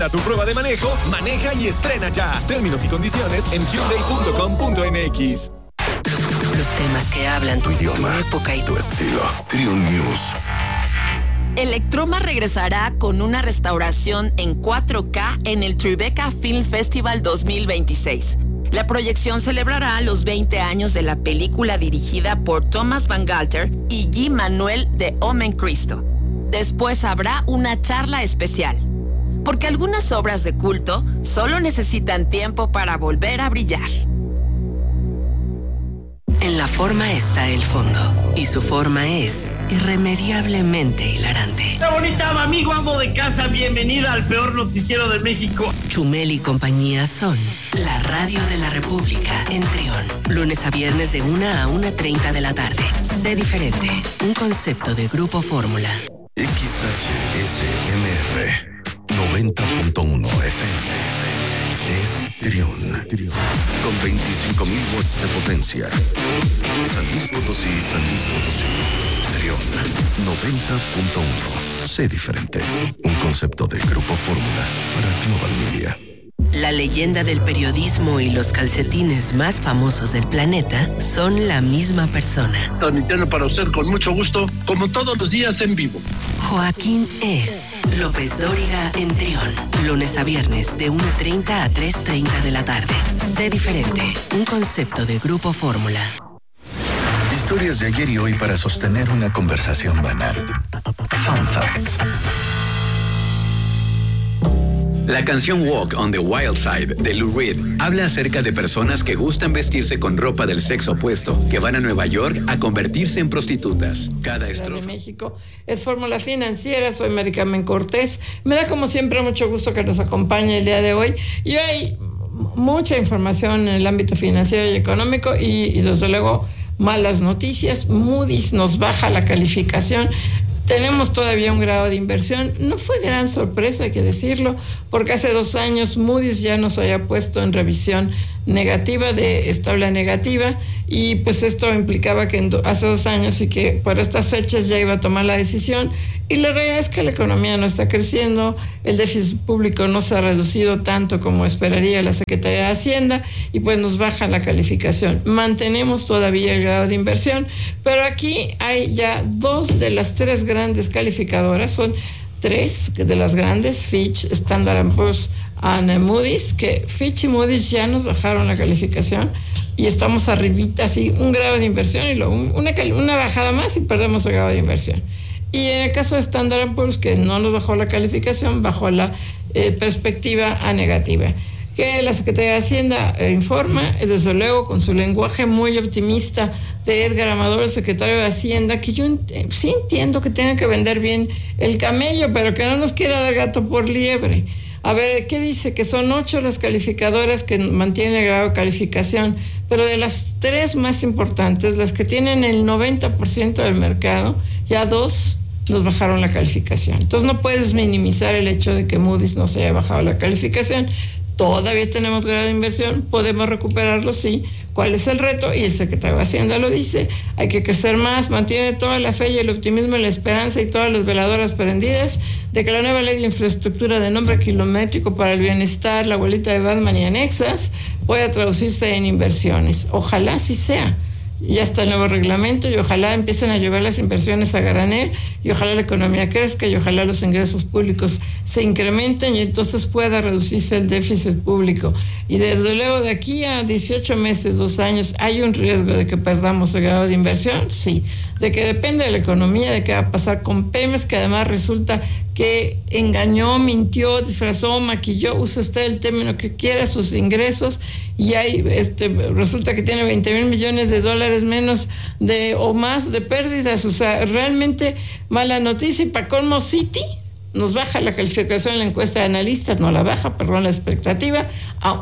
A tu prueba de manejo, maneja y estrena ya. Términos y condiciones en Hyundai.com.mx. Los temas que hablan tu idioma, época y tu estilo. Triun News. Electroma regresará con una restauración en 4K en el Tribeca Film Festival 2026. La proyección celebrará los 20 años de la película dirigida por Thomas Van Galter y Guy Manuel de Omen Cristo. Después habrá una charla especial. Porque algunas obras de culto solo necesitan tiempo para volver a brillar. En la forma está el fondo, y su forma es irremediablemente hilarante. ¡Qué bonita, amigo amo de casa! Bienvenida al peor noticiero de México. Chumel y compañía son la radio de la República en Trión. Lunes a viernes de 1 a 1:30 de la tarde. Sé diferente, un concepto de Grupo Fórmula. XHSMR 90.1 FM es Trión. Con 25,000 watts de potencia. San Luis Potosí, Trión 90.1. Sé diferente. Un concepto de Grupo Fórmula para Global Media. La leyenda del periodismo y los calcetines más famosos del planeta son la misma persona. Transmitiendo para usted con mucho gusto, como todos los días en vivo. Joaquín es López Dóriga en Trión. Lunes a viernes de 1:30 a 3:30 de la tarde. Sé diferente. Un concepto de Grupo Fórmula. Historias de ayer y hoy para sostener una conversación banal. Fun Facts. La canción Walk on the Wild Side de Lou Reed habla acerca de personas que gustan vestirse con ropa del sexo opuesto, que van a Nueva York a convertirse en prostitutas. Cada estrofa de México es Fórmula Financiera, soy Mari Carmen Cortés. Me da como siempre mucho gusto que nos acompañe el día de hoy. Y hay mucha información en el ámbito financiero y económico y desde luego malas noticias. Moody's nos baja la calificación. Tenemos todavía un grado de inversión. No fue gran sorpresa, hay que decirlo, porque hace 2 años Moody's ya nos había puesto en revisión negativa, de estable a negativa, y pues esto implicaba que hace 2 años y que por estas fechas ya iba a tomar la decisión. Y la realidad es que la economía no está creciendo, el déficit público no se ha reducido tanto como esperaría la Secretaría de Hacienda y pues nos baja la calificación. Mantenemos todavía el grado de inversión, pero aquí hay ya 2 de las 3 grandes calificadoras, son 3 de las grandes, Fitch, Standard & Poor's y Moody's, que Fitch y Moody's ya nos bajaron la calificación y estamos arribita, así, un grado de inversión y una bajada más y perdemos el grado de inversión. Y en el caso de Standard & Poor's, que no nos bajó la calificación, bajó la perspectiva a negativa. Que la Secretaría de Hacienda informa, desde luego con su lenguaje muy optimista de Edgar Amador, el secretario de Hacienda, que yo sí entiendo que tienen que vender bien el camello, pero que no nos quiera dar gato por liebre. A ver, ¿qué dice? Que son 8 las calificadoras que mantienen el grado de calificación, pero de las 3 más importantes, las que tienen el 90% del mercado, ya 2 nos bajaron la calificación. Entonces no puedes minimizar el hecho de que Moody's nos haya bajado la calificación. Todavía tenemos grado de inversión, podemos recuperarlo, sí. ¿Cuál es el reto? Y el secretario de Hacienda lo dice, hay que crecer más, mantiene toda la fe y el optimismo y la esperanza y todas las veladoras prendidas de que la nueva ley de infraestructura de nombre kilométrico para el bienestar, la abuelita de Batman y anexas, pueda traducirse en inversiones. Ojalá sí sea. Ya está el nuevo reglamento y ojalá empiecen a llevar las inversiones a granel y ojalá la economía crezca y ojalá los ingresos públicos se incrementen y entonces pueda reducirse el déficit público. Y desde luego de aquí a 18 meses, 2 años, ¿hay un riesgo de que perdamos el grado de inversión? Sí. De que depende de la economía, de qué va a pasar con Pemex, que además resulta que engañó, mintió, disfrazó, maquilló, use usted el término que quiera, sus ingresos, y hay, resulta que tiene 20,000 millones de dólares menos o más de pérdidas. O sea, realmente mala noticia. Y para colmo, Citi nos baja la calificación en la encuesta de analistas, no la baja, perdón, la expectativa, a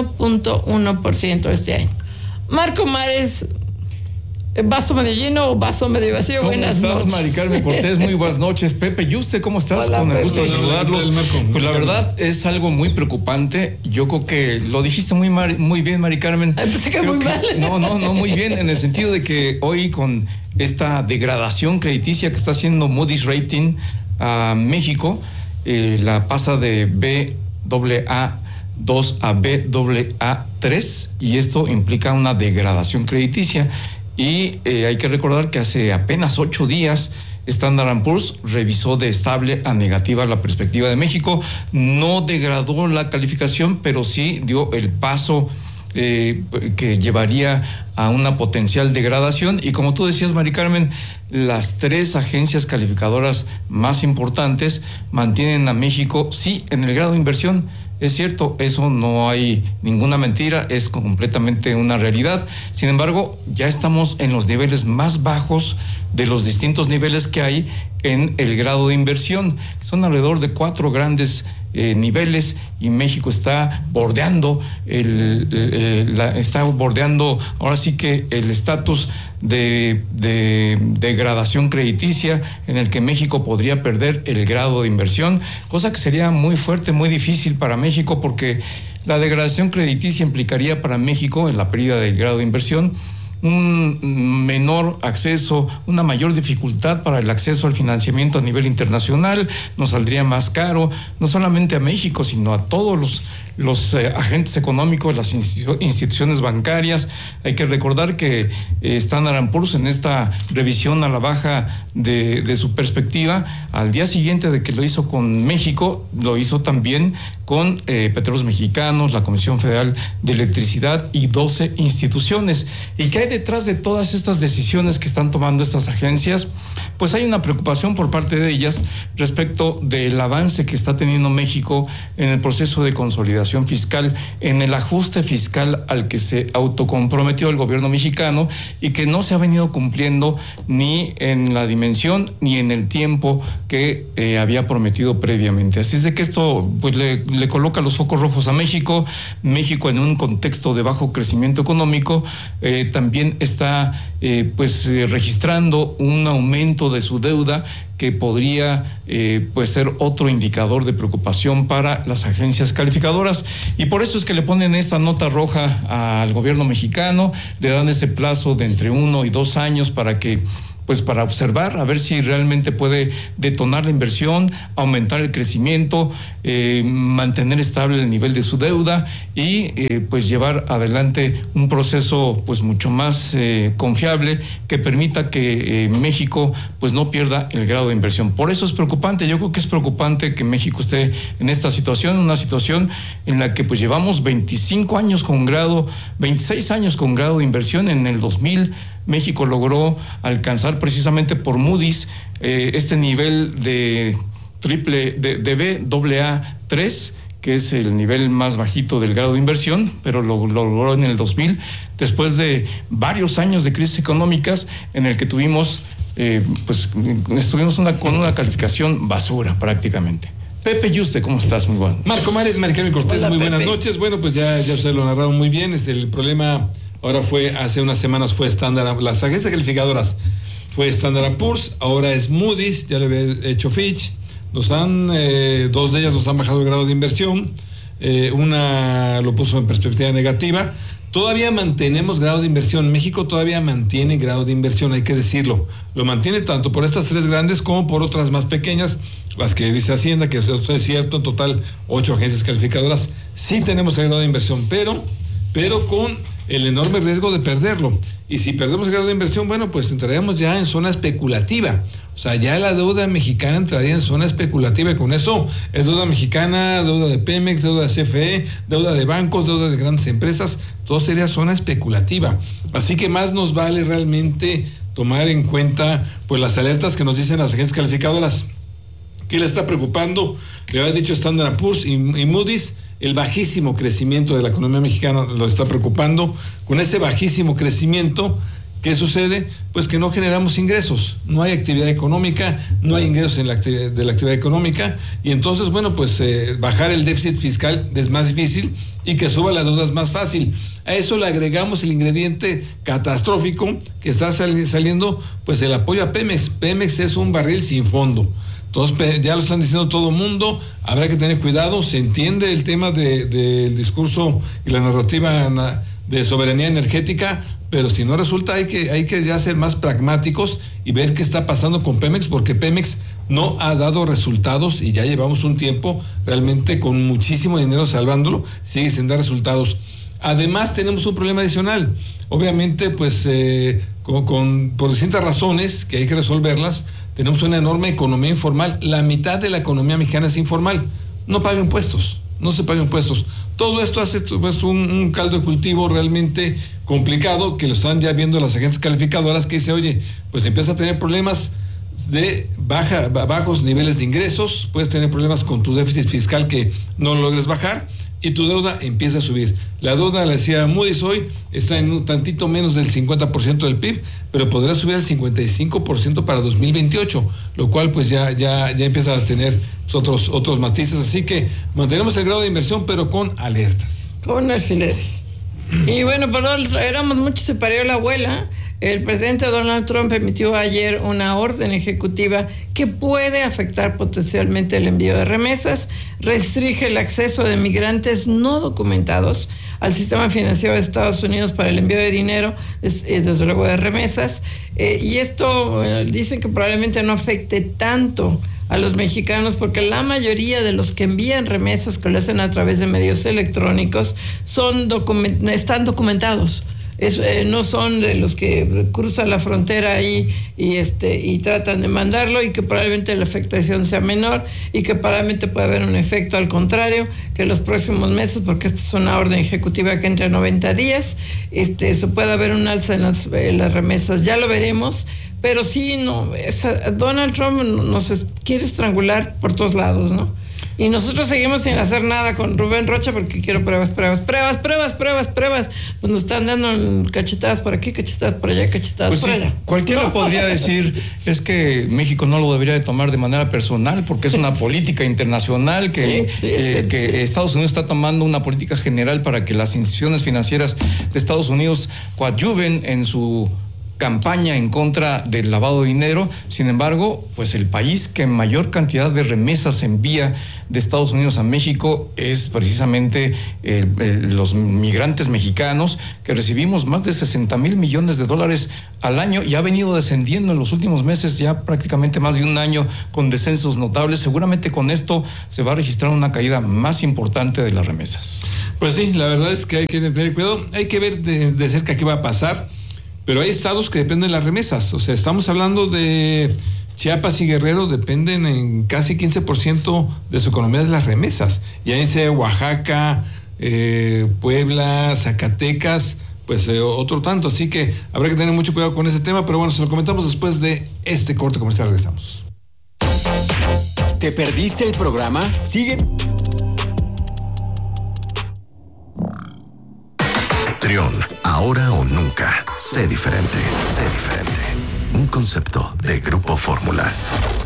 1.1% este año. Marco Mares, ¿vaso medio lleno o vaso medio vacío? Buenas noches. ¿Cómo estás, Mari Carmen Cortés? Muy buenas noches. Pepe, ¿y usted cómo estás? Hola, con el Pepe. gusto de saludarlos. Pues la verdad es algo muy preocupante. Yo creo que lo dijiste muy bien, Mari Carmen. Pensé que muy mal. No, muy bien, en el sentido de que hoy con esta degradación crediticia que está haciendo Moody's Rating a México, la pasa de AA2 a Baa3, y esto implica una degradación crediticia. Y hay que recordar que hace apenas 8 días Standard & Poor's revisó de estable a negativa la perspectiva de México. No degradó la calificación, pero sí dio el paso que llevaría a una potencial degradación. Y como tú decías, Mari Carmen, las 3 agencias calificadoras más importantes mantienen a México, sí, en el grado de inversión. Es cierto, eso no hay ninguna mentira, es completamente una realidad. Sin embargo, ya estamos en los niveles más bajos de los distintos niveles que hay en el grado de inversión. Son alrededor de 4 grandes niveles, y México está bordeando ahora sí que el estatus de degradación crediticia, en el que México podría perder el grado de inversión, cosa que sería muy fuerte, muy difícil para México, porque la degradación crediticia implicaría para México, en la pérdida del grado de inversión, un menor acceso, una mayor dificultad para el acceso al financiamiento a nivel internacional. Nos saldría más caro, no solamente a México, sino a todos los agentes económicos, las instituciones bancarias. Hay que recordar que Standard & Poor's, en esta revisión a la baja de su perspectiva, al día siguiente de que lo hizo con México, lo hizo también con Petróleos Mexicanos, la Comisión Federal de Electricidad y 12 instituciones. ¿Y qué hay detrás de todas estas decisiones que están tomando estas agencias? Pues hay una preocupación por parte de ellas respecto del avance que está teniendo México en el proceso de consolidación fiscal, en el ajuste fiscal al que se autocomprometió el gobierno mexicano, y que no se ha venido cumpliendo ni en la dimensión ni en el tiempo que había prometido previamente. Así es de que esto pues le coloca los focos rojos a México. México, en un contexto de bajo crecimiento económico, también está registrando un aumento de su deuda, que podría ser otro indicador de preocupación para las agencias calificadoras. Y por eso es que le ponen esta nota roja al gobierno mexicano, le dan ese plazo de entre 1 y 2 años para observar, a ver si realmente puede detonar la inversión, aumentar el crecimiento, mantener estable el nivel de su deuda y llevar adelante un proceso mucho más confiable, que permita que México no pierda el grado de inversión. Por eso es preocupante. Yo creo que es preocupante que México esté en esta situación, una situación en la que llevamos 26 años con grado de inversión. En el 2000 México logró alcanzar, precisamente por Moody's, este nivel de Baa3, que es el nivel más bajito del grado de inversión, pero lo logró en el 2000, después de varios años de crisis económicas, en el que estuvimos con una calificación basura prácticamente. Pepe Yuste, ¿cómo estás? Muy bueno. Marco Mares, Mari Carmen Cortés, hola, muy buenas noches. Bueno, pues ya usted lo ha narrado muy bien. El problema ahora hace unas semanas fue las agencias calificadoras, fue Standard & Poor's, ahora es Moody's, ya le había hecho Fitch. Dos de ellas nos han bajado el grado de inversión, una lo puso en perspectiva negativa. Todavía mantenemos grado de inversión. México todavía mantiene grado de inversión, hay que decirlo. Lo mantiene tanto por estas 3 grandes como por otras más pequeñas, las que dice Hacienda, que eso es cierto. En total, 8 agencias calificadoras. Sí tenemos el grado de inversión, pero con el enorme riesgo de perderlo. Y si perdemos el grado de inversión, pues entraríamos ya en zona especulativa. O sea, ya la deuda mexicana entraría en zona especulativa, y con eso es deuda mexicana, deuda de Pemex, deuda de CFE, deuda de bancos, deuda de grandes empresas, todo sería zona especulativa. Así que más nos vale realmente tomar en cuenta las alertas que nos dicen las agencias calificadoras. ¿Qué le está preocupando? Le había dicho Standard & Poor's y Moody's. El bajísimo crecimiento de la economía mexicana lo está preocupando. Con ese bajísimo crecimiento, ¿qué sucede? Pues que no generamos ingresos, no hay actividad económica, no hay ingresos de la actividad económica, y entonces, bajar el déficit fiscal es más difícil, y que suba la deuda es más fácil. A eso le agregamos el ingrediente catastrófico que está saliendo, el apoyo a Pemex. Pemex es un barril sin fondo. Entonces, ya lo están diciendo todo el mundo, habrá que tener cuidado. Se entiende el tema del discurso y la narrativa de soberanía energética, pero si no resulta, hay que ya ser más pragmáticos y ver qué está pasando con Pemex, porque Pemex no ha dado resultados y ya llevamos un tiempo realmente con muchísimo dinero salvándolo, sigue sin dar resultados. Además tenemos un problema adicional, obviamente pues por distintas razones que hay que resolverlas, tenemos una enorme economía informal, la mitad de la economía mexicana es informal, no paga impuestos, no se pagan impuestos. Todo esto hace pues, un caldo de cultivo realmente complicado, que lo están ya viendo las agencias calificadoras, que dice, oye, pues empieza a tener problemas de bajos niveles de ingresos, puedes tener problemas con tu déficit fiscal que no lo logres bajar, y tu deuda empieza a subir. La deuda, le decía Moody's hoy, está en un tantito menos del 50% del PIB, pero podría subir al 55% para 2028, lo cual pues ya empieza a tener otros matices. Así que mantenemos el grado de inversión, pero con alertas. Con alfileres. Y bueno, perdón, éramos muchos, se parió la abuela. El presidente Donald Trump emitió ayer una orden ejecutiva que puede afectar potencialmente el envío de remesas, restringe el acceso de migrantes no documentados al sistema financiero de Estados Unidos para el envío de dinero, desde luego de remesas, y esto dicen que probablemente no afecte tanto a los mexicanos, porque la mayoría de los que envían remesas, que lo hacen a través de medios electrónicos, están documentados. No son de los que cruzan la frontera ahí y tratan de mandarlo, y que probablemente la afectación sea menor, y que probablemente puede haber un efecto al contrario, que en los próximos meses, porque esta es una orden ejecutiva que entra 90 días, se puede haber un alza en las remesas. Ya lo veremos, pero sí, Donald Trump nos quiere estrangular por todos lados, ¿no? Y nosotros seguimos sin hacer nada con Rubén Rocha, porque quiero pruebas. Pues nos están dando cachetadas por aquí, cachetadas por allá, cachetadas pues por sí, allá. Cualquiera podría decir, es que México no lo debería de tomar de manera personal, porque es una política internacional que Estados Unidos está tomando una política general para que las instituciones financieras de Estados Unidos coadyuven en su campaña en contra del lavado de dinero. Sin embargo, pues el país que mayor cantidad de remesas envía de Estados Unidos a México es precisamente los migrantes mexicanos, que recibimos más de 60 mil millones de dólares al año, y ha venido descendiendo en los últimos meses, ya prácticamente más de un año, con descensos notables. Seguramente con esto se va a registrar una caída más importante de las remesas. Pues sí, la verdad es que hay que tener cuidado, hay que ver de cerca qué va a pasar. Pero hay estados que dependen de las remesas. O sea, estamos hablando de Chiapas y Guerrero, dependen en casi 15% de su economía de las remesas. Y ahí dice Oaxaca, Puebla, Zacatecas, pues otro tanto. Así que habrá que tener mucho cuidado con ese tema. Pero bueno, se lo comentamos después de este corte comercial. Regresamos. ¿Te perdiste el programa? Sigue. Trión, ahora o nunca. Sé diferente. Un concepto de Grupo Fórmula.